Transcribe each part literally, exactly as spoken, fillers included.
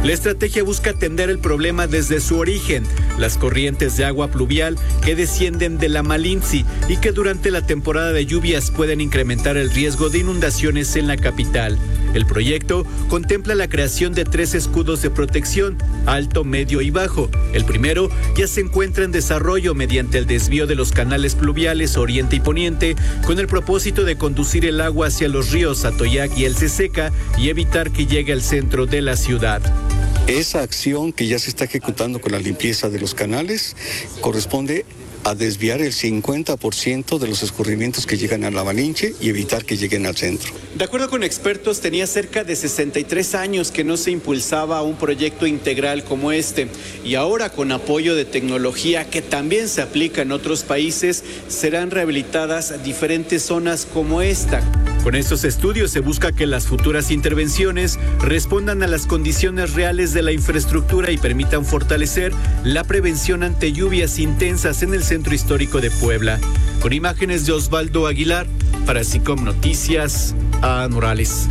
La estrategia busca atender el problema desde su origen, las corrientes de agua pluvial que descienden de la Malinzi y que durante la temporada de lluvias pueden incrementar el riesgo de inundaciones en la capital. El proyecto contempla la creación de tres escudos de protección, alto, medio y bajo. El primero ya se encuentra en desarrollo mediante el desvío de los canales pluviales oriente y poniente, con el propósito de conducir el agua hacia los ríos Atoyac y el Ceseca y evitar que llegue al centro de la ciudad. Esa acción que ya se está ejecutando con la limpieza de los canales corresponde a desviar el cincuenta por ciento de los escurrimientos que llegan a la Malinche y evitar que lleguen al centro. De acuerdo con expertos, tenía cerca de sesenta y tres años que no se impulsaba un proyecto integral como este, y ahora, con apoyo de tecnología que también se aplica en otros países, serán rehabilitadas diferentes zonas como esta. Con estos estudios se busca que las futuras intervenciones respondan a las condiciones reales de la infraestructura y permitan fortalecer la prevención ante lluvias intensas en el centro histórico de Puebla. Con imágenes de Osvaldo Aguilar, para SICOM Noticias, a Morales.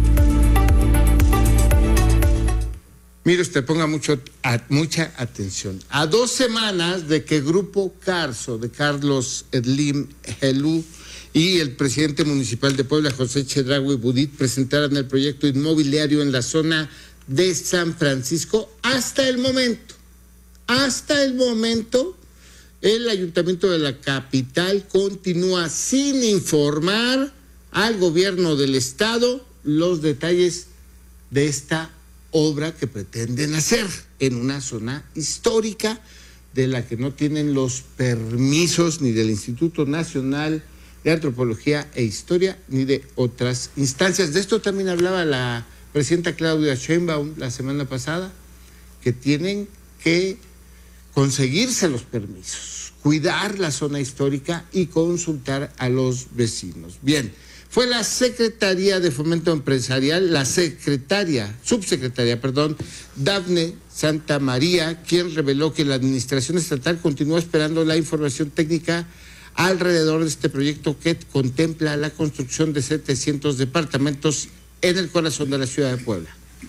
Mire usted, ponga mucho, a, mucha atención. A dos semanas de que Grupo Carso de Carlos Slim Helú y el presidente municipal de Puebla, José Chedraui Budit, presentaran el proyecto inmobiliario en la zona de San Francisco, hasta el momento, hasta el momento, el ayuntamiento de la capital continúa sin informar al gobierno del estado los detalles de esta obra que pretenden hacer en una zona histórica de la que no tienen los permisos ni del Instituto Nacional de Antropología e Historia ni de otras instancias. De esto también hablaba la presidenta Claudia Sheinbaum la semana pasada, que tienen que conseguirse los permisos, cuidar la zona histórica y consultar a los vecinos. Bien, fue la Secretaría de Fomento Empresarial, la secretaria, subsecretaria, perdón, Dafne Santa María, quien reveló que la administración estatal continúa esperando la información técnica alrededor de este proyecto que contempla la construcción de setecientos departamentos en el corazón de la ciudad de Puebla.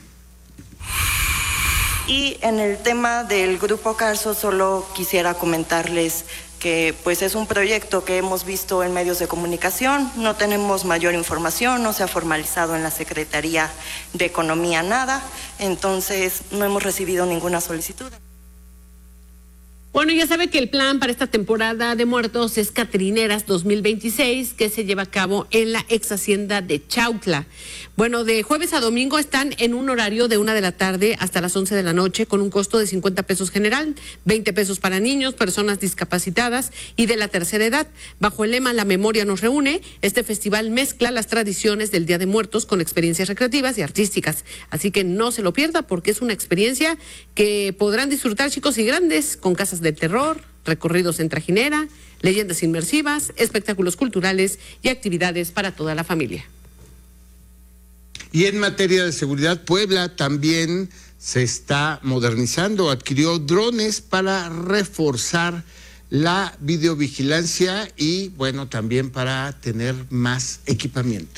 Y en el tema del Grupo Carso, solo quisiera comentarles que pues es un proyecto que hemos visto en medios de comunicación, no tenemos mayor información, no se ha formalizado en la Secretaría de Economía nada, entonces no hemos recibido ninguna solicitud. Bueno, ya sabe que el plan para esta temporada de muertos es Catrineras dos mil veintiséis, que se lleva a cabo en la ex hacienda de Chautla. Bueno, de jueves a domingo están en un horario de una de la tarde hasta las once de la noche, con un costo de cincuenta pesos general, veinte pesos para niños, personas discapacitadas y de la tercera edad. Bajo el lema La memoria nos reúne, este festival mezcla las tradiciones del Día de Muertos con experiencias recreativas y artísticas. Así que no se lo pierda, porque es una experiencia que podrán disfrutar chicos y grandes, con casas de terror, recorridos en trajinera, leyendas inmersivas, espectáculos culturales y actividades para toda la familia. Y en materia de seguridad, Puebla también se está modernizando, adquirió drones para reforzar la videovigilancia y, bueno, también para tener más equipamiento.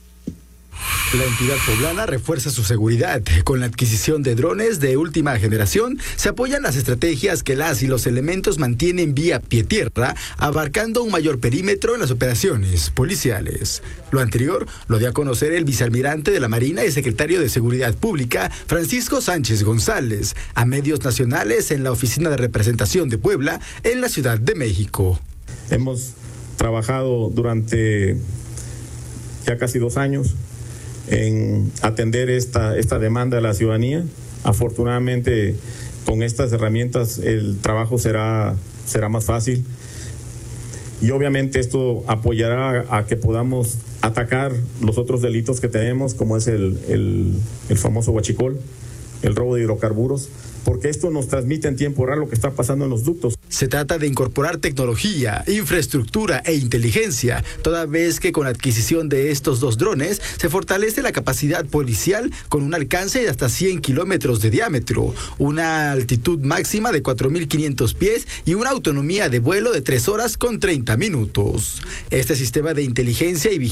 La entidad poblana refuerza su seguridad. Con la adquisición de drones de última generación, se apoyan las estrategias que las y los elementos mantienen vía pie-tierra, abarcando un mayor perímetro en las operaciones policiales. Lo anterior lo dio a conocer el vicealmirante de la Marina y secretario de Seguridad Pública, Francisco Sánchez González, a medios nacionales en la Oficina de Representación de Puebla en la Ciudad de México. Hemos trabajado durante ya casi dos años en atender esta, esta demanda de la ciudadanía. Afortunadamente, con estas herramientas el trabajo será, será más fácil y obviamente esto apoyará a que podamos atacar los otros delitos que tenemos, como es el, el, el famoso huachicol, el robo de hidrocarburos, porque esto nos transmite en tiempo real lo que está pasando en los ductos. Se trata de incorporar tecnología, infraestructura e inteligencia, toda vez que con la adquisición de estos dos drones se fortalece la capacidad policial con un alcance de hasta cien kilómetros de diámetro, una altitud máxima de cuatro mil quinientos pies y una autonomía de vuelo de tres horas con treinta minutos. Este sistema de inteligencia y vigilancia